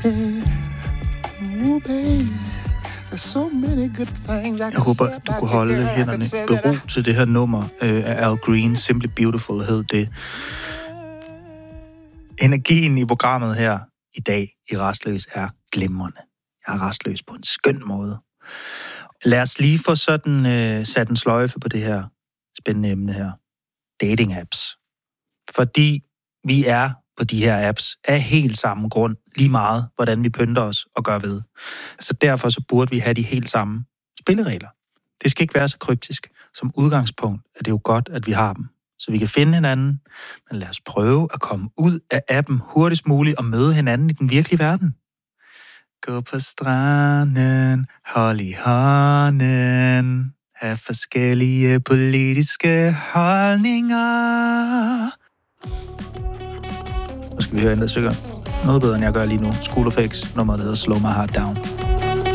Jeg håber, at du kunne holde hænderne i bero til det her nummer af Al Green. Simply Beautiful hed det. Energien i programmet her i dag i Rastløs er glimrende. Jeg er rastløs på en skøn måde. Lad os lige få sådan sat en sløjfe på det her spændende emne her. Dating apps. Fordi vi er på de her apps af helt samme grund, lige meget, hvordan vi pynter os og gør ved. Så derfor så burde vi have de helt samme spilleregler. Det skal ikke være så kryptisk. Som udgangspunkt er det jo godt, at vi har dem, så vi kan finde hinanden, men lad os prøve at komme ud af appen hurtigst muligt og møde hinanden i den virkelige verden. Gå på stranden, hold i hånden, have forskellige politiske holdninger. Nu skal vi høre endda stykker. Noget bedre, end jeg gør lige nu. School of X, nummeret hedder Slow My Heart Down.